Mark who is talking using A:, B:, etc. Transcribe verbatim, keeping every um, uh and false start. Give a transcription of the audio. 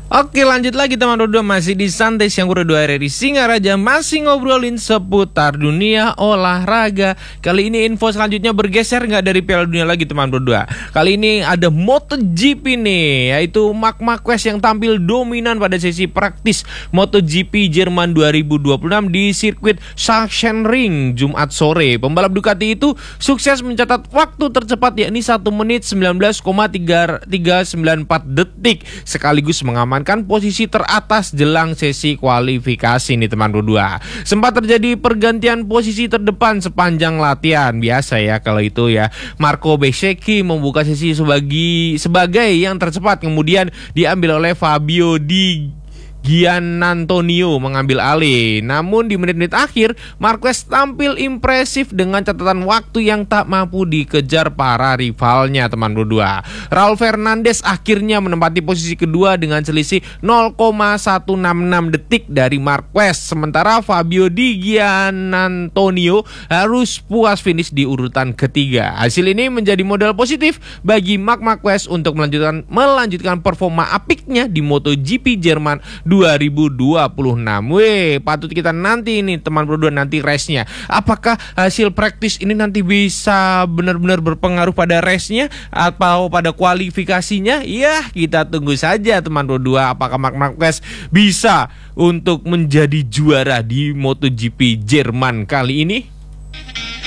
A: Oke, lanjut lagi teman berdua, masih di Santai Siang Berdua R R I Singaraja, masih ngobrolin seputar dunia olahraga. Kali ini info selanjutnya bergeser nggak dari Piala Dunia lagi teman berdua. Kali ini ada MotoGP nih, yaitu Marc Marquez yang tampil dominan pada sesi praktis MotoGP Jerman dua ribu dua puluh enam di sirkuit Sachsenring Jumat sore. Pembalap Ducati itu sukses mencatat waktu tercepat yakni satu menit sembilan belas koma tiga sembilan empat detik, sekaligus mengamankan posisi teratas jelang sesi kualifikasi nih teman berdua. Sempat terjadi pergantian posisi terdepan sepanjang latihan. Biasa ya kalau itu ya. Marco Bezzecchi membuka sesi sebagai sebagai yang tercepat, kemudian diambil oleh Fabio Di Giannantonio mengambil alih. Namun di menit-menit akhir Marquez tampil impresif dengan catatan waktu yang tak mampu dikejar para rivalnya teman berdua. Raul Fernandez akhirnya menempati posisi kedua dengan selisih nol koma satu enam enam detik dari Marquez, sementara Fabio Di Giannantonio harus puas finish di urutan ketiga. Hasil ini menjadi modal positif bagi Marc Marquez untuk melanjutkan melanjutkan performa apiknya di MotoGP Jerman dua ribu dua puluh enam. Weh, patut kita nanti ini teman berdua nanti race-nya. Apakah hasil praktis ini nanti bisa benar-benar berpengaruh pada race-nya atau pada kualifikasinya? Ya, kita tunggu saja teman berdua. Apakah Marc Marquez bisa untuk menjadi juara di MotoGP Jerman kali ini?